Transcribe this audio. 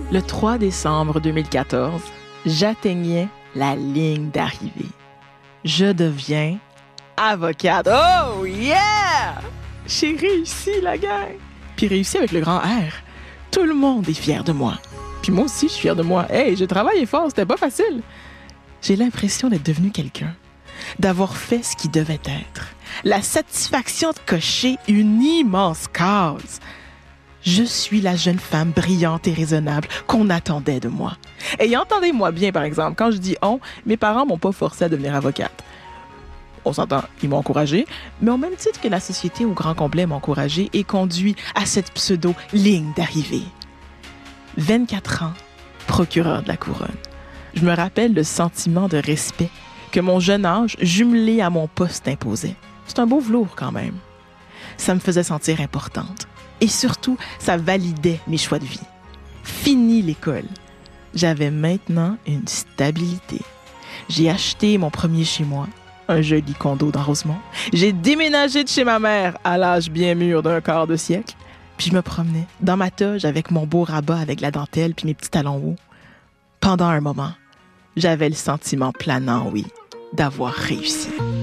Le 3 décembre 2014, j'atteignais la ligne d'arrivée. Je deviens avocate. Oh yeah! J'ai réussi, la gang! Puis réussi avec le grand R. Tout le monde est fier de moi. Puis moi aussi, je suis fière de moi. Hey, j'ai travaillé fort, c'était pas facile. J'ai l'impression d'être devenue quelqu'un, d'avoir fait ce qui devait être. La satisfaction de cocher une immense case. Je suis la jeune femme brillante et raisonnable qu'on attendait de moi. Et entendez-moi bien, par exemple, quand je dis « on », mes parents m'ont pas forcé à devenir avocate. On s'entend, ils m'ont encouragée, mais au même titre que la société au grand complet m'a encouragée et conduit à cette pseudo-ligne d'arrivée. 24 ans, procureur de la couronne. Je me rappelle le sentiment de respect que mon jeune âge, jumelé à mon poste, imposait. C'est un beau velours quand même. Ça me faisait sentir importante. Et surtout, ça validait mes choix de vie. Fini l'école. J'avais maintenant une stabilité. J'ai acheté mon premier chez moi, un joli condo dans Rosemont. J'ai déménagé de chez ma mère à l'âge bien mûr d'un quart de siècle. Puis je me promenais dans ma toge avec mon beau rabat avec la dentelle puis mes petits talons hauts. Pendant un moment, j'avais le sentiment planant, oui, d'avoir réussi.